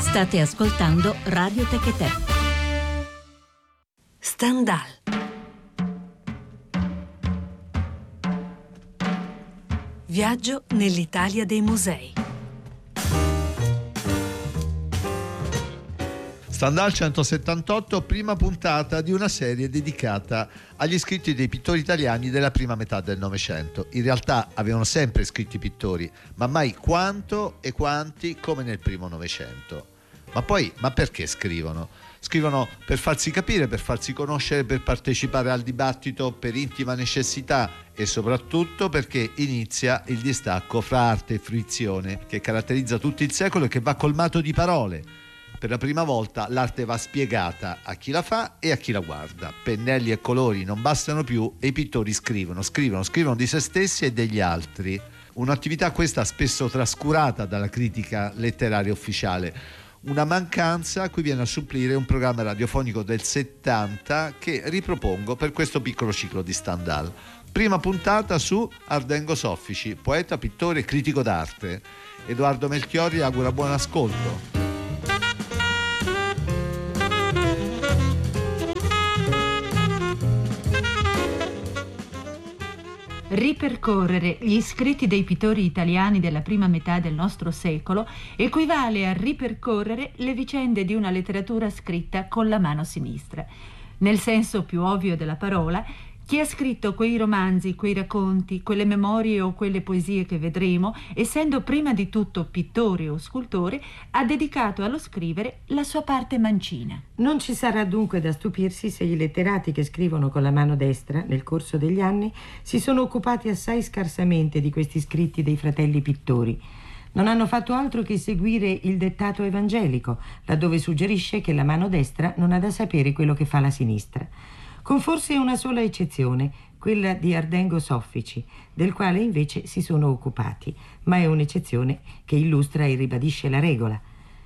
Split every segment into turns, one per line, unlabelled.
State ascoltando Radio Techetè. Stendhal. Viaggio nell'Italia dei musei.
Stendhal 178, prima puntata di una serie dedicata agli scritti dei pittori italiani della prima metà del Novecento. In realtà avevano sempre scritto i pittori, ma mai quanto e quanti come nel primo Novecento. Ma perché scrivono? Scrivono per farsi capire, per farsi conoscere, per partecipare al dibattito, per intima necessità e soprattutto perché inizia il distacco fra arte e fruizione che caratterizza tutto il secolo e che va colmato di parole. Per la prima volta l'arte va spiegata a chi la fa e a chi la guarda. Pennelli e colori non bastano più e i pittori scrivono di se stessi e degli altri. Un'attività questa spesso trascurata dalla critica letteraria ufficiale. Una mancanza a cui viene a supplire un programma radiofonico del 70 che ripropongo per questo piccolo ciclo di Stendhal. Prima puntata su Ardengo Soffici, poeta, pittore e critico d'arte. Edoardo Melchiorri augura buon ascolto.
Ripercorrere gli scritti dei pittori italiani della prima metà del nostro secolo equivale a ripercorrere le vicende di una letteratura scritta con la mano sinistra. Nel senso più ovvio della parola, chi ha scritto quei romanzi, quei racconti, quelle memorie o quelle poesie che vedremo, essendo prima di tutto pittore o scultore, ha dedicato allo scrivere la sua parte mancina.
Non ci sarà dunque da stupirsi se i letterati che scrivono con la mano destra, nel corso degli anni, si sono occupati assai scarsamente di questi scritti dei fratelli pittori. Non hanno fatto altro che seguire il dettato evangelico, laddove suggerisce che la mano destra non ha da sapere quello che fa la sinistra. Con forse una sola eccezione, quella di Ardengo Soffici, del quale invece si sono occupati, ma è un'eccezione che illustra e ribadisce la regola.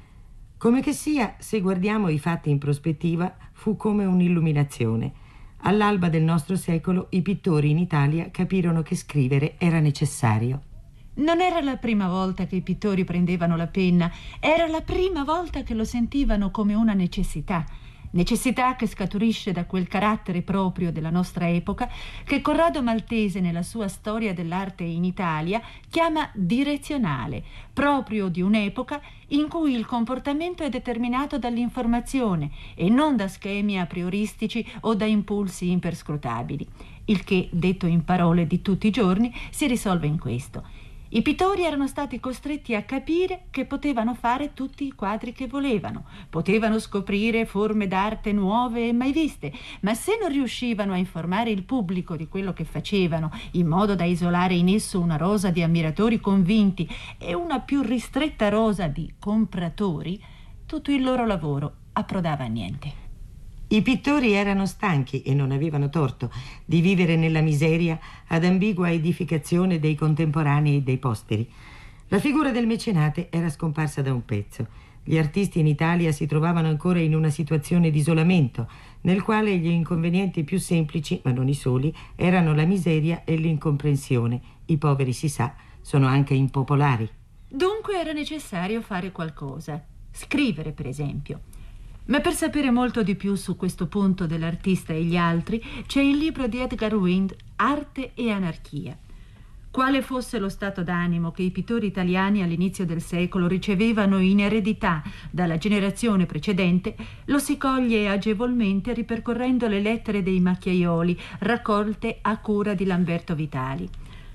Come che sia, se guardiamo i fatti in prospettiva, fu come un'illuminazione. All'alba del nostro secolo, i pittori in Italia capirono che scrivere era necessario.
Non era la prima volta che i pittori prendevano la penna, era la prima volta che lo sentivano come una necessità. Necessità che scaturisce da quel carattere proprio della nostra epoca che Corrado Maltese nella sua Storia dell'arte in Italia chiama direzionale, proprio di un'epoca in cui il comportamento è determinato dall'informazione e non da schemi a prioristici o da impulsi imperscrutabili. Il che, detto in parole di tutti i giorni, si risolve in questo. I pittori erano stati costretti a capire che potevano fare tutti i quadri che volevano, potevano scoprire forme d'arte nuove e mai viste, ma se non riuscivano a informare il pubblico di quello che facevano, in modo da isolare in esso una rosa di ammiratori convinti e una più ristretta rosa di compratori, tutto il loro lavoro approdava a niente.
I pittori erano stanchi, e non avevano torto, di vivere nella miseria ad ambigua edificazione dei contemporanei e dei posteri. La figura del mecenate era scomparsa da un pezzo. Gli artisti in Italia si trovavano ancora in una situazione di isolamento, nel quale gli inconvenienti più semplici, ma non i soli, erano la miseria e l'incomprensione. I poveri, si sa, sono anche impopolari.
Dunque era necessario fare qualcosa. Scrivere, per esempio. Ma per sapere molto di più su questo punto dell'artista e gli altri, c'è il libro di Edgar Wind, Arte e anarchia. Quale fosse lo stato d'animo che i pittori italiani all'inizio del secolo ricevevano in eredità dalla generazione precedente, lo si coglie agevolmente ripercorrendo le lettere dei macchiaioli raccolte a cura di Lamberto Vitali.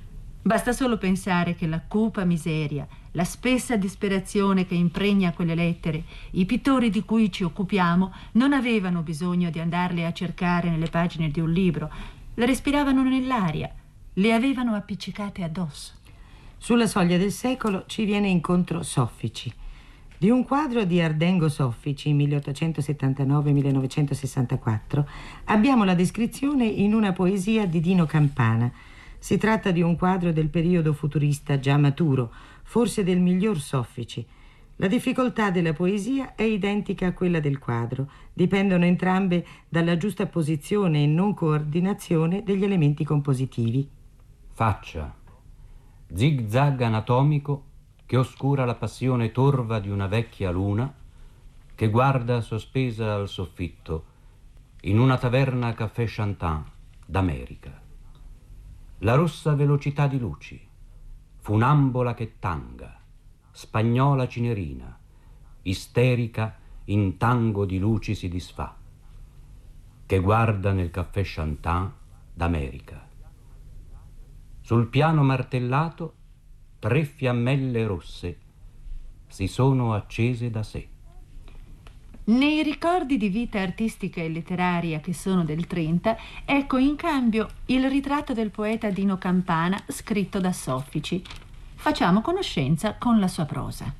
Basta solo pensare che la cupa miseria, la spessa disperazione che impregna quelle lettere, i pittori di cui ci occupiamo non avevano bisogno di andarle a cercare nelle pagine di un libro, le respiravano nell'aria, le avevano appiccicate addosso.
Sulla soglia del secolo ci viene incontro Soffici. Di un quadro di Ardengo Soffici, 1879-1964, abbiamo la descrizione in una poesia di Dino Campana. Si tratta di un quadro del periodo futurista già maturo, forse del miglior Soffici. La difficoltà della poesia è identica a quella del quadro. Dipendono entrambe dalla giusta posizione e non coordinazione degli elementi compositivi.
Faccia, zig-zag anatomico che oscura la passione torva di una vecchia luna che guarda sospesa al soffitto in una taverna caffè Chantin d'America. La rossa velocità di luci, funambola che tanga, spagnola cinerina, isterica in tango di luci si disfà, che guarda nel caffè Chantin d'America. Sul piano martellato 3 fiammelle rosse si sono accese da sé.
Nei ricordi di vita artistica e letteraria che sono del 30, ecco in cambio il ritratto del poeta Dino Campana scritto da Soffici. Facciamo conoscenza con la sua prosa.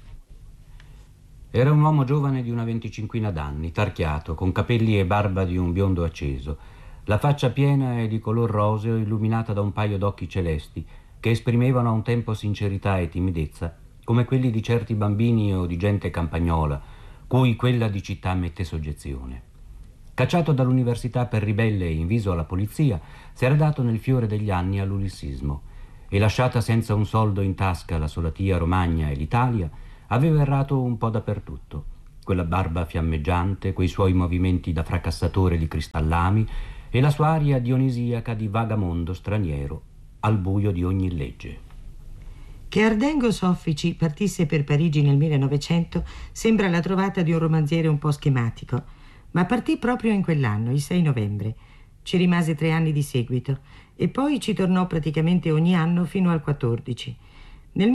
Era un uomo giovane di una 25 d'anni, tarchiato, con capelli e barba di un biondo acceso, la faccia piena e di color roseo illuminata da un paio d'occhi celesti che esprimevano a un tempo sincerità e timidezza, come quelli di certi bambini o di gente campagnola, cui quella di città mette soggezione. Cacciato dall'università per ribelle e inviso alla polizia, si era dato nel fiore degli anni all'ulissismo e, lasciata senza un soldo in tasca la solatia Romagna e l'Italia, aveva errato un po' dappertutto. Quella barba fiammeggiante, quei suoi movimenti da fracassatore di cristallami e la sua aria dionisiaca di vagamondo straniero al buio di ogni legge.
Che Ardengo Soffici partisse per Parigi nel 1900 sembra la trovata di un romanziere un po' schematico, ma partì proprio in quell'anno, il 6 novembre. Ci rimase 3 anni di seguito e poi ci tornò praticamente ogni anno fino al 14. Nel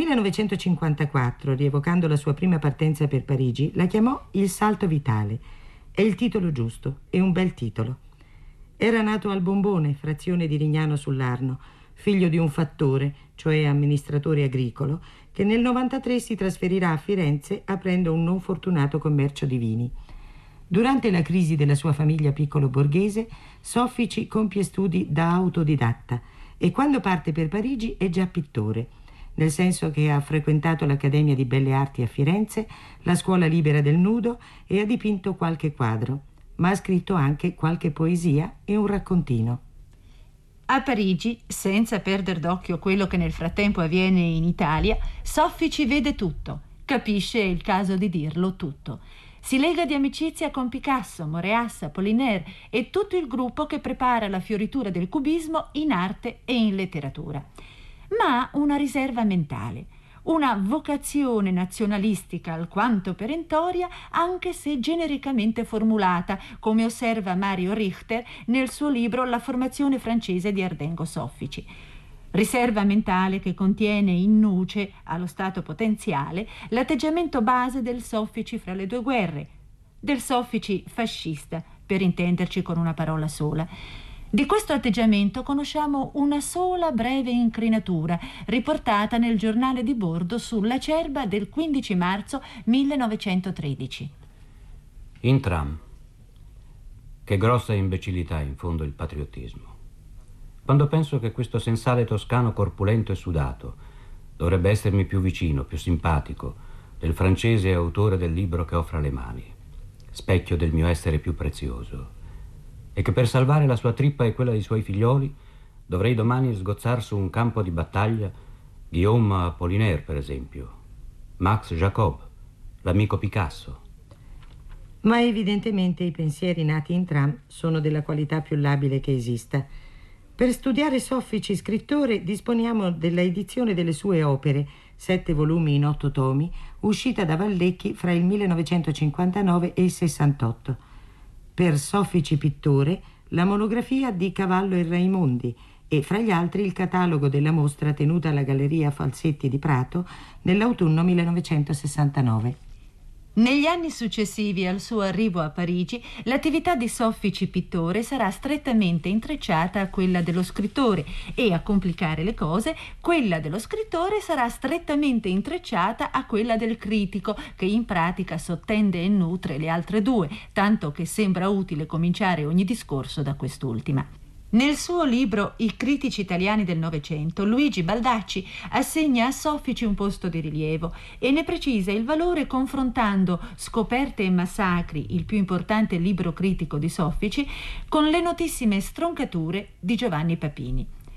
1954, rievocando la sua prima partenza per Parigi, la chiamò Il salto vitale. È il titolo giusto, è un bel titolo. Era nato al Bombone, frazione di Rignano sull'Arno, figlio di un fattore, cioè amministratore agricolo, che nel 93 si trasferirà a Firenze aprendo un non fortunato commercio di vini. Durante la crisi della sua famiglia piccolo borghese, Soffici compie studi da autodidatta e quando parte per Parigi è già pittore, nel senso che ha frequentato l'Accademia di Belle Arti a Firenze, la Scuola Libera del Nudo e ha dipinto qualche quadro, ma ha scritto anche qualche poesia e un raccontino.
A Parigi, senza perder d'occhio quello che nel frattempo avviene in Italia, Soffici vede tutto, capisce, è il caso di dirlo, tutto. Si lega di amicizia con Picasso, Moreas, Apollinaire e tutto il gruppo che prepara la fioritura del cubismo in arte e in letteratura. Ma ha una riserva mentale, una vocazione nazionalistica alquanto perentoria, anche se genericamente formulata, come osserva Mario Richter nel suo libro La formazione francese di Ardengo Soffici. Riserva mentale che contiene in nuce, allo stato potenziale, l'atteggiamento base del Soffici fra le 2 guerre, del Soffici fascista, per intenderci con una parola sola. Di questo atteggiamento conosciamo una sola breve incrinatura, riportata nel giornale di bordo sulla Cerba del 15 marzo 1913.
In tram. Che grossa imbecillità in fondo il patriottismo. Quando penso che questo sensale toscano corpulento e sudato dovrebbe essermi più vicino, più simpatico del francese autore del libro che ho fra le mani, specchio del mio essere più prezioso, e che per salvare la sua trippa e quella dei suoi figlioli dovrei domani sgozzar su un campo di battaglia Guillaume Apollinaire, per esempio, Max Jacob, l'amico Picasso.
Ma evidentemente i pensieri nati in tram sono della qualità più labile che esista. Per studiare Soffici scrittore disponiamo della edizione delle sue opere, 7 volumi in 8 tomi, uscita da Vallecchi fra il 1959 e il 68. Per Soffici pittore la monografia di Cavallo e Raimondi e fra gli altri il catalogo della mostra tenuta alla Galleria Falsetti di Prato nell'autunno 1969.
Negli anni successivi al suo arrivo a Parigi, l'attività di Soffici pittore sarà strettamente intrecciata a quella dello scrittore e, a complicare le cose, quella dello scrittore sarà strettamente intrecciata a quella del critico, che in pratica sottende e nutre le altre 2, tanto che sembra utile cominciare ogni discorso da quest'ultima. Nel suo libro I critici italiani del Novecento, Luigi Baldacci assegna a Soffici un posto di rilievo e ne precisa il valore confrontando Scoperte e massacri, il più importante libro critico di Soffici, con le notissime Stroncature di Giovanni Papini.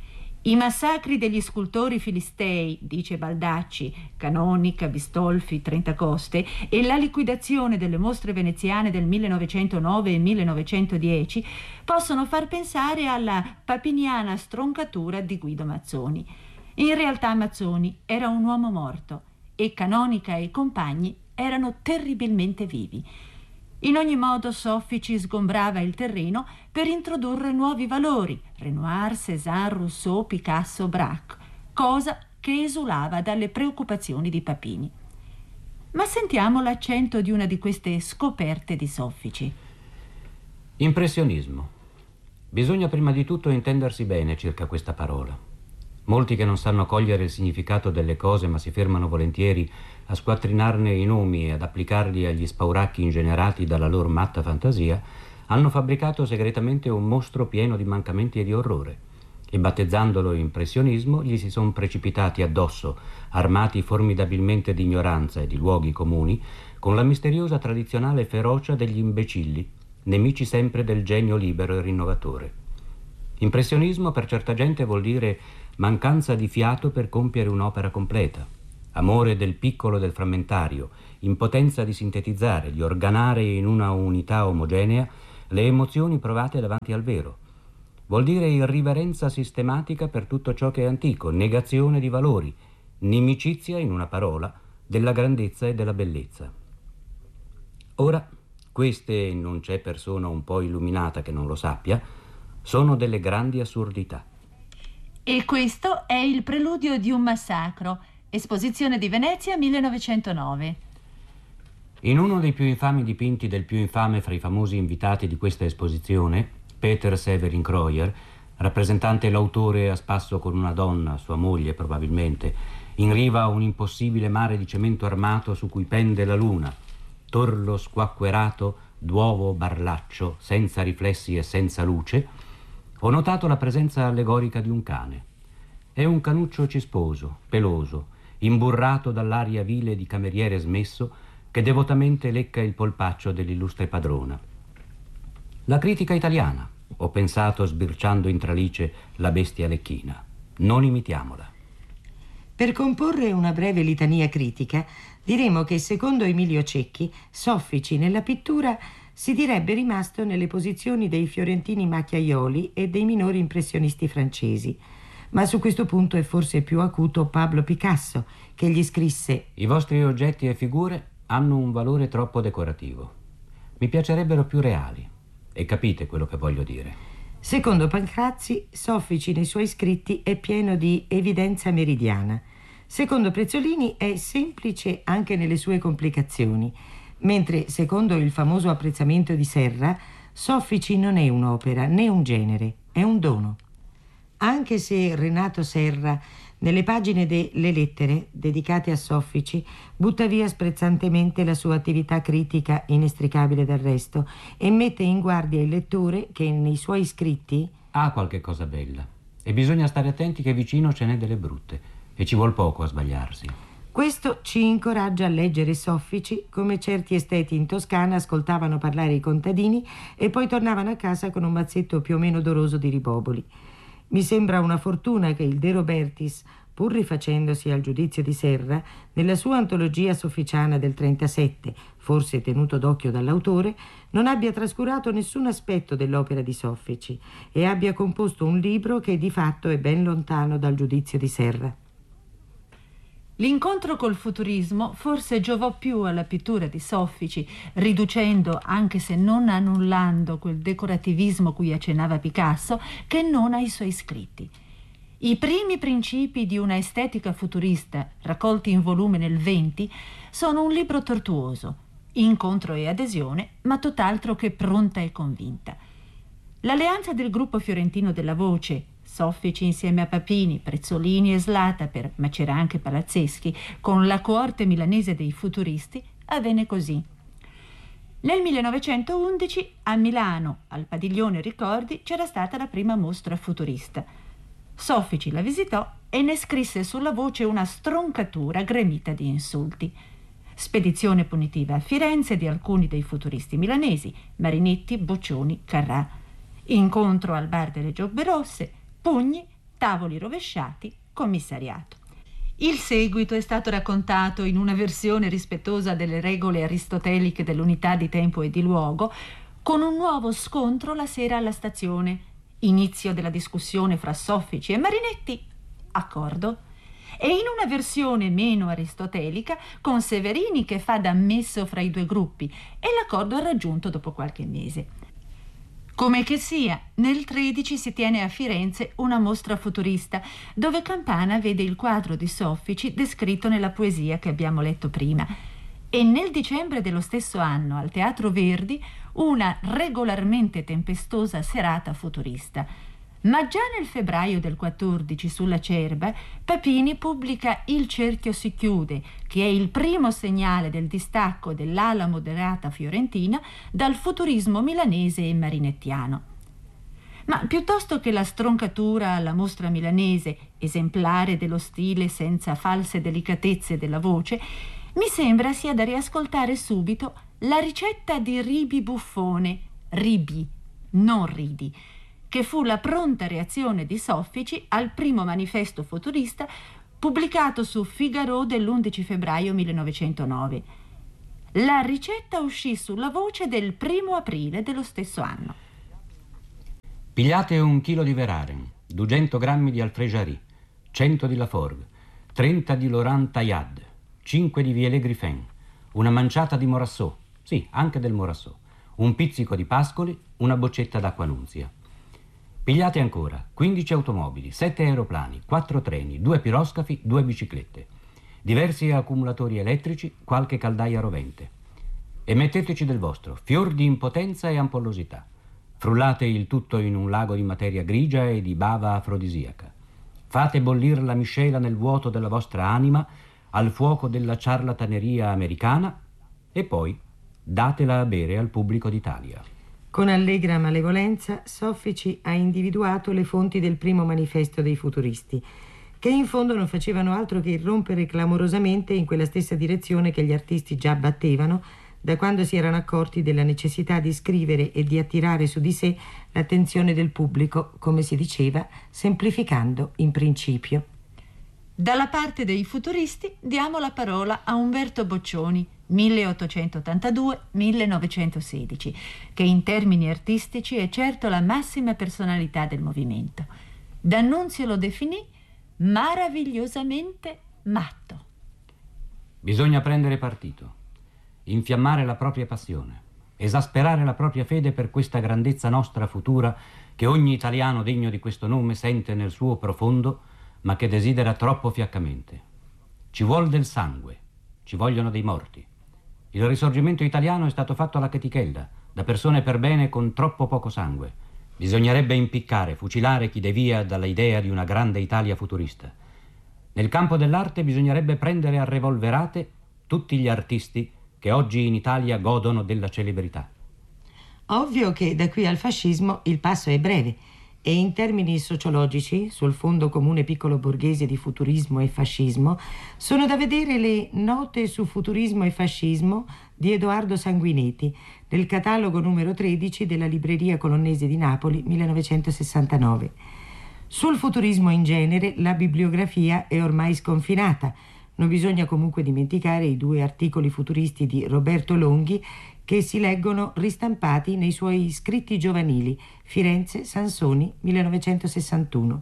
I massacri degli scultori filistei, dice Baldacci, Canonica, Bistolfi, Trentacoste, e la liquidazione delle mostre veneziane del 1909 e 1910 possono far pensare alla papiniana stroncatura di Guido Mazzoni. In realtà Mazzoni era un uomo morto e Canonica e i compagni erano terribilmente vivi. In ogni modo Soffici sgombrava il terreno per introdurre nuovi valori, Renoir, Cézanne, Rousseau, Picasso, Braque, cosa che esulava dalle preoccupazioni di Papini. Ma sentiamo l'accento di una di queste scoperte di Soffici.
Impressionismo. Bisogna prima di tutto intendersi bene circa questa parola. Molti che non sanno cogliere il significato delle cose ma si fermano volentieri a squattrinarne i nomi e ad applicarli agli spauracchi ingenerati dalla loro matta fantasia, hanno fabbricato segretamente un mostro pieno di mancamenti e di orrore, e battezzandolo impressionismo gli si sono precipitati addosso, armati formidabilmente di ignoranza e di luoghi comuni, con la misteriosa tradizionale ferocia degli imbecilli, nemici sempre del genio libero e rinnovatore. Impressionismo per certa gente vuol dire mancanza di fiato per compiere un'opera completa, amore del piccolo e del frammentario, impotenza di sintetizzare, di organare in una unità omogenea le emozioni provate davanti al vero. Vuol dire irriverenza sistematica per tutto ciò che è antico, negazione di valori, nimicizia, in una parola, della grandezza e della bellezza. Ora, queste, non c'è persona un po' illuminata che non lo sappia, sono delle grandi assurdità.
E questo è il preludio di un massacro, esposizione di Venezia 1909.
In uno dei più infami dipinti del più infame fra i famosi invitati di questa esposizione, Peter Severin Kreuer, rappresentante l'autore a spasso con una donna, sua moglie probabilmente, in riva a un impossibile mare di cemento armato su cui pende la luna, torlo squacquerato d'uovo barlaccio, senza riflessi e senza luce, ho notato la presenza allegorica di un cane. È un canuccio cisposo, peloso, imburrato dall'aria vile di cameriere smesso che devotamente lecca il polpaccio dell'illustre padrona. La critica italiana, ho pensato sbirciando in tralice la bestia lecchina. Non imitiamola.
Per comporre una breve litania critica, diremo che secondo Emilio Cecchi, Soffici nella pittura si direbbe rimasto nelle posizioni dei fiorentini macchiaioli e dei minori impressionisti francesi. Ma su questo punto è forse più acuto Pablo Picasso, che gli scrisse:
I vostri oggetti e figure hanno un valore troppo decorativo. Mi piacerebbero più reali. E capite quello che voglio dire.
Secondo Pancrazzi, Soffici nei suoi scritti è pieno di evidenza meridiana. Secondo Prezzolini è semplice anche nelle sue complicazioni, mentre secondo il famoso apprezzamento di Serra, Soffici non è un'opera né un genere, è un dono. Anche se Renato Serra, nelle pagine delle lettere dedicate a Soffici, butta via sprezzantemente la sua attività critica inestricabile dal resto e mette in guardia il lettore che nei suoi scritti
ha qualche cosa bella e bisogna stare attenti che vicino ce n'è delle brutte e ci vuol poco a sbagliarsi.
Questo ci incoraggia a leggere Soffici come certi esteti in Toscana ascoltavano parlare i contadini e poi tornavano a casa con un mazzetto più o meno odoroso di riboboli. Mi sembra una fortuna che il De Robertis, pur rifacendosi al giudizio di Serra, nella sua antologia sofficiana del 37, forse tenuto d'occhio dall'autore, non abbia trascurato nessun aspetto dell'opera di Soffici e abbia composto un libro che di fatto è ben lontano dal giudizio di Serra.
L'incontro col futurismo forse giovò più alla pittura di Soffici, riducendo, anche se non annullando, quel decorativismo cui accennava Picasso, che non ai suoi scritti. I primi principi di una estetica futurista, raccolti in volume nel 20, sono un libro tortuoso, incontro e adesione, ma tutt'altro che pronta e convinta. L'alleanza del gruppo fiorentino della Voce, Soffici insieme a Papini, Prezzolini e Slataper, ma c'era anche Palazzeschi, con la coorte milanese dei futuristi, avvenne così. Nel 1911 a Milano, al Padiglione Ricordi, c'era stata la prima mostra futurista. Soffici la visitò e ne scrisse sulla Voce una stroncatura gremita di insulti. Spedizione punitiva a Firenze di alcuni dei futuristi milanesi, Marinetti, Boccioni, Carrà. Incontro al bar delle Giobbe Rosse, pugni tavoli rovesciati, commissariato. Il seguito è stato raccontato in una versione rispettosa delle regole aristoteliche dell'unità di tempo e di luogo, con un nuovo scontro la sera alla stazione, inizio della discussione fra Soffici e Marinetti, accordo, e in una versione meno aristotelica con Severini che fa da ammesso fra i due gruppi, e l'accordo è raggiunto dopo qualche mese. Come che sia, nel 13 si tiene a Firenze una mostra futurista, dove Campana vede il quadro di Soffici descritto nella poesia che abbiamo letto prima. E nel dicembre dello stesso anno, al Teatro Verdi, una regolarmente tempestosa serata futurista. Ma già nel febbraio del 14, sulla Cerba, Papini pubblica Il cerchio si chiude, che è il primo segnale del distacco dell'ala moderata fiorentina dal futurismo milanese e marinettiano. Ma piuttosto che la stroncatura alla mostra milanese, esemplare dello stile senza false delicatezze della voce, mi sembra sia da riascoltare subito la ricetta di Ribi Buffone, Ribi, non Ridi, che fu la pronta reazione di Soffici al primo manifesto futurista pubblicato su Figaro dell'11 febbraio 1909. La ricetta uscì sulla Voce del 1° aprile dello stesso anno.
Pigliate 1 chilo di Veraren, 200 grammi di Alfréjari, 100 di Laforgue, 30 di Laurent Taillade, 5 di Viellé-Griffin, una manciata di Morassot, sì, anche del Morassot, un pizzico di Pascoli, una boccetta d'acqua Nunzia. Pigliate ancora 15 automobili, 7 aeroplani, 4 treni, 2 piroscafi, 2 biciclette, diversi accumulatori elettrici, qualche caldaia rovente. E metteteci del vostro, fior di impotenza e ampollosità. Frullate il tutto in un lago di materia grigia e di bava afrodisiaca. Fate bollire la miscela nel vuoto della vostra anima al fuoco della ciarlataneria americana e poi datela a bere al pubblico d'Italia.
Con allegra malevolenza, Soffici ha individuato le fonti del primo manifesto dei futuristi, che in fondo non facevano altro che irrompere clamorosamente in quella stessa direzione che gli artisti già battevano da quando si erano accorti della necessità di scrivere e di attirare su di sé l'attenzione del pubblico, come si diceva, semplificando in principio.
Dalla parte dei futuristi diamo la parola a Umberto Boccioni, 1882-1916, che in termini artistici è certo la massima personalità del movimento. D'Annunzio lo definì meravigliosamente matto.
Bisogna prendere partito, infiammare la propria passione, esasperare la propria fede per questa grandezza nostra futura che ogni italiano degno di questo nome sente nel suo profondo, ma che desidera troppo fiaccamente. Ci vuol del sangue, ci vogliono dei morti. Il risorgimento italiano è stato fatto alla chetichella, da persone per bene con troppo poco sangue. Bisognerebbe impiccare, fucilare chi devia dalla idea di una grande Italia futurista. Nel campo dell'arte bisognerebbe prendere a revolverate tutti gli artisti che oggi in Italia godono della celebrità.
Ovvio che da qui al fascismo il passo è breve e in termini sociologici, sul fondo comune piccolo borghese di futurismo e fascismo, sono da vedere le Note su futurismo e fascismo di Edoardo Sanguinetti, nel catalogo numero 13 della Libreria Colonnese di Napoli, 1969. Sul futurismo in genere la bibliografia è ormai sconfinata. Non bisogna comunque dimenticare i 2 articoli futuristi di Roberto Longhi che si leggono ristampati nei suoi scritti giovanili, Firenze, Sansoni, 1961.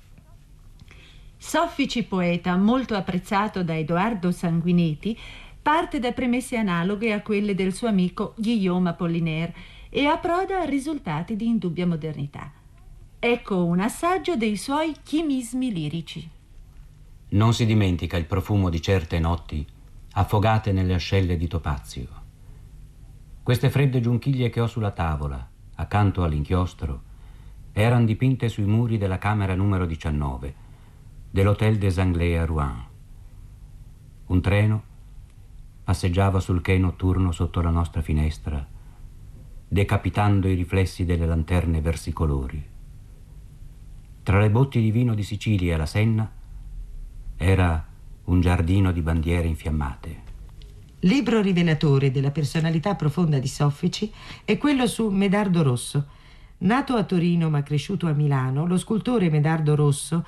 Soffici poeta, molto apprezzato da Edoardo Sanguinetti, parte da premesse analoghe a quelle del suo amico Guillaume Apollinaire e approda a risultati di indubbia modernità. Ecco un assaggio dei suoi chimismi lirici.
Non si dimentica il profumo di certe notti affogate nelle ascelle di topazio. Queste fredde giunchiglie che ho sulla tavola, accanto all'inchiostro, erano dipinte sui muri della camera numero 19 dell'Hôtel des Anglais a Rouen. Un treno passeggiava sul quai notturno sotto la nostra finestra, decapitando i riflessi delle lanterne versicolori. Tra le botti di vino di Sicilia e la Senna era un giardino di bandiere infiammate.
Libro rivelatore della personalità profonda di Soffici è quello su Medardo Rosso, Nato a Torino ma cresciuto a Milano, lo scultore Medardo Rosso,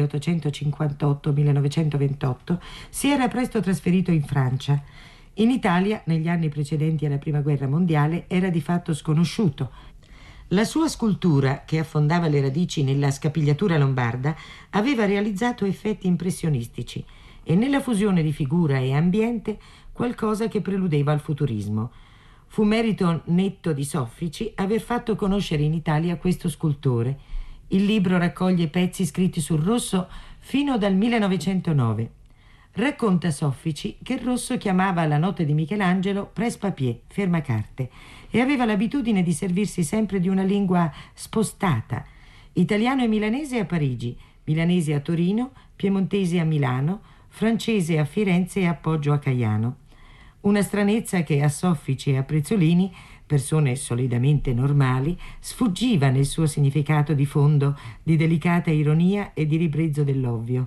1858-1928, si era presto trasferito in Francia. In Italia, negli anni precedenti alla Prima Guerra Mondiale, era di fatto sconosciuto. La sua scultura, che affondava le radici nella scapigliatura lombarda, aveva realizzato effetti impressionistici e nella fusione di figura e ambiente qualcosa che preludeva al futurismo. Fu merito netto di Soffici aver fatto conoscere in Italia questo scultore. Il libro raccoglie pezzi scritti sul Rosso fino dal 1909. Racconta Soffici che Rosso chiamava la notte di Michelangelo presse-papier, fermacarte, e aveva l'abitudine di servirsi sempre di una lingua spostata, italiano e milanese a Parigi, milanese a Torino, piemontese a Milano, francese a Firenze e appoggio a Caiano. Una stranezza che a Soffici e a Prezzolini, persone solidamente normali, sfuggiva nel suo significato di fondo, di delicata ironia e di ribrezzo dell'ovvio.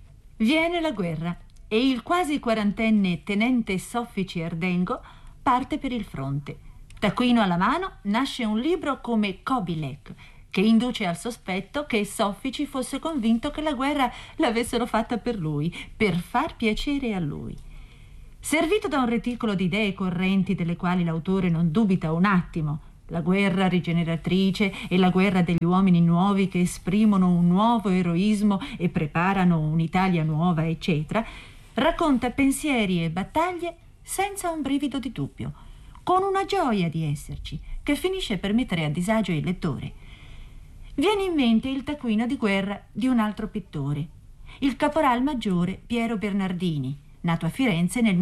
Viene la guerra e il quasi quarantenne tenente Soffici Ardengo parte per il fronte. Taccuino alla mano nasce un libro come Kobilek, che induce al sospetto che Soffici fosse convinto che la guerra l'avessero fatta per lui, per far piacere a lui. Servito da un reticolo di idee correnti delle quali l'autore non dubita un attimo, la guerra rigeneratrice e la guerra degli uomini nuovi che esprimono un nuovo eroismo e preparano un'Italia nuova, eccetera, racconta pensieri e battaglie senza un brivido di dubbio, con una gioia di esserci che finisce per mettere a disagio il lettore. Viene in mente il taccuino di guerra di un altro pittore, il caporal maggiore Piero Bernardini, nato a Firenze nel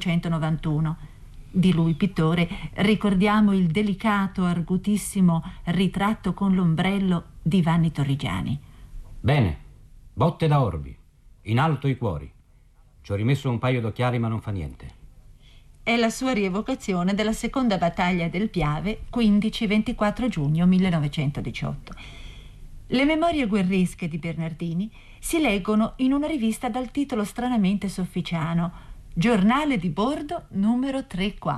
1891. Di lui, pittore, ricordiamo il delicato, argutissimo ritratto con l'ombrello di Vanni Torrigiani.
Bene, botte da orbi, in alto i cuori. Ci ho rimesso un paio d'occhiali ma non fa niente.
È la sua rievocazione della seconda battaglia del Piave, 15-24 giugno 1918. Le memorie guerresche di Bernardini si leggono in una rivista dal titolo stranamente sofficiano, Giornale di bordo numero 3-4.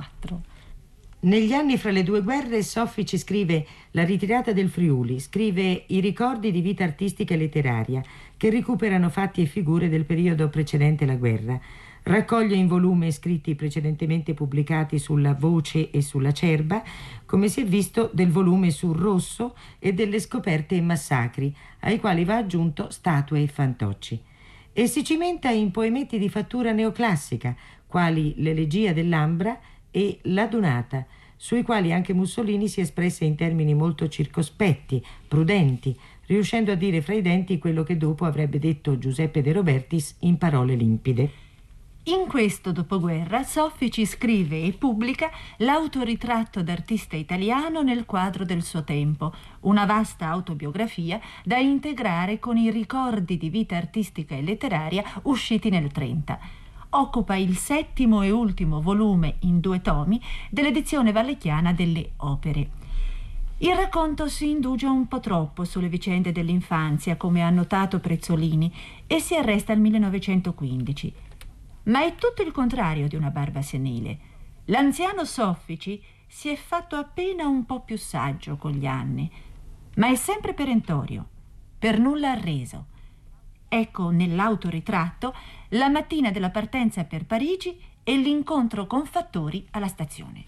Negli anni fra le due guerre Soffici scrive La ritirata del Friuli, scrive I ricordi di vita artistica e letteraria, che recuperano fatti e figure del periodo precedente la guerra. Raccoglie in volume scritti precedentemente pubblicati sulla Voce e sulla Cerba, come si è visto del volume sul Rosso e delle scoperte e massacri, ai quali va aggiunto statue e fantocci. E si cimenta in poemetti di fattura neoclassica, quali l'Elegia dell'Ambra e La Dunata, sui quali anche Mussolini si espresse in termini molto circospetti, prudenti, riuscendo a dire fra i denti quello che dopo avrebbe detto Giuseppe De Robertis in parole limpide.
In questo dopoguerra Soffici scrive e pubblica l'autoritratto d'artista italiano nel quadro del suo tempo, una vasta autobiografia da integrare con i ricordi di vita artistica e letteraria usciti nel 30. Occupa il 7° e ultimo volume in 2 tomi dell'edizione vallecchiana delle Opere. Il racconto si indugia un po' troppo sulle vicende dell'infanzia, come ha notato Prezzolini, e si arresta al 1915. Ma è tutto il contrario di una barba senile. L'anziano Soffici si è fatto appena un po' più saggio con gli anni, ma è sempre perentorio, per nulla arreso. Ecco nell'autoritratto la mattina della partenza per Parigi e l'incontro con Fattori alla stazione.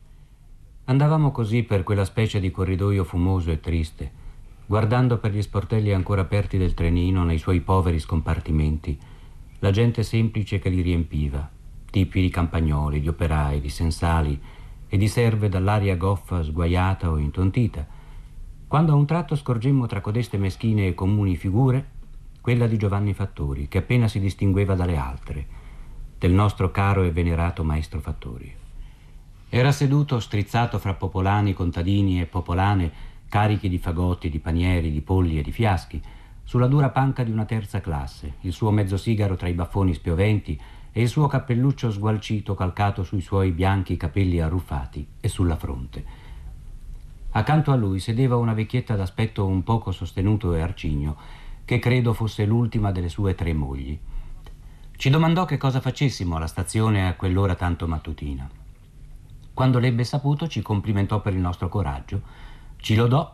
Andavamo così per quella specie di corridoio fumoso e triste, guardando per gli sportelli ancora aperti del trenino nei suoi poveri scompartimenti la gente semplice che li riempiva, tipi di campagnoli, di operai, di sensali e di serve dall'aria goffa sguaiata o intontita, quando a un tratto scorgemmo tra codeste meschine e comuni figure quella di Giovanni Fattori, che appena si distingueva dalle altre, del nostro caro e venerato maestro Fattori. Era seduto strizzato fra popolani, contadini e popolane, carichi di fagotti, di panieri, di polli e di fiaschi, sulla dura panca di una terza classe, il suo mezzo sigaro tra i baffoni spioventi e il suo cappelluccio sgualcito calcato sui suoi bianchi capelli arruffati e sulla fronte. Accanto a lui sedeva una vecchietta d'aspetto un poco sostenuto e arcigno, che credo fosse l'ultima delle sue 3 mogli. Ci domandò che cosa facessimo alla stazione a quell'ora tanto mattutina. Quando l'ebbe saputo ci complimentò per il nostro coraggio, ci lodò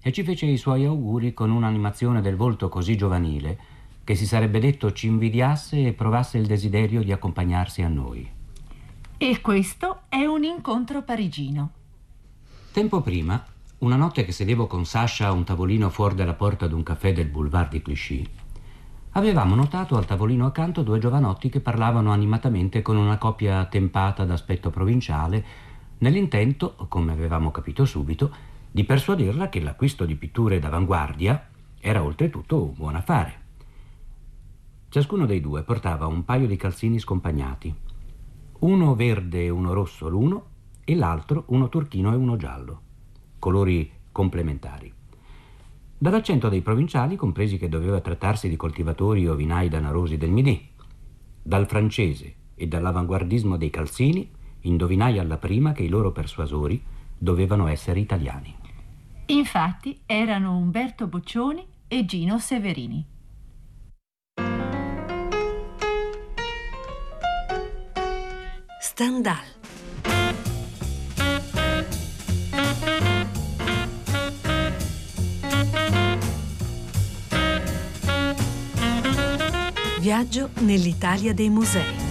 e ci fece i suoi auguri con un'animazione del volto così giovanile che si sarebbe detto ci invidiasse e provasse il desiderio di accompagnarsi a noi.
E questo è un incontro parigino.
Tempo prima, una notte che sedevo con Sasha a un tavolino fuori dalla porta d'un caffè del boulevard di Clichy, avevamo notato al tavolino accanto due giovanotti che parlavano animatamente con una coppia tempata d'aspetto provinciale, nell'intento, come avevamo capito subito, di persuaderla che l'acquisto di pitture d'avanguardia era oltretutto un buon affare. Ciascuno dei due portava un paio di calzini scompagnati, uno verde e uno rosso l'uno e l'altro uno turchino e uno giallo, colori complementari. Dall'accento dei provinciali compresi che doveva trattarsi di coltivatori o vinai danarosi del Midi. Dal francese e dall'avanguardismo dei calzini indovinai alla prima che i loro persuasori dovevano essere italiani.
Infatti erano Umberto Boccioni e Gino Severini.
Stendhal. Viaggio nell'Italia dei musei.